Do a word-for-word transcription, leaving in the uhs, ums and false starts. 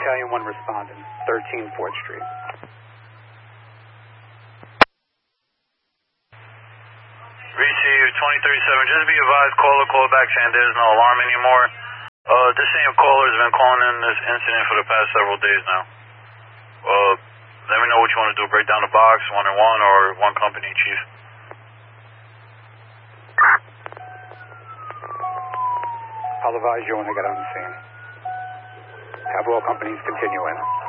Battalion one responding, thirteen Fourth Street. Received twenty thirty-seven, just be advised, caller call back saying there's no alarm anymore. Uh, this same caller has been calling in this incident for the past several days now. Uh, let me know what you want to do, break down the box, one and one, or one company, Chief. I'll advise you when I get on the scene. Have all companies continue in.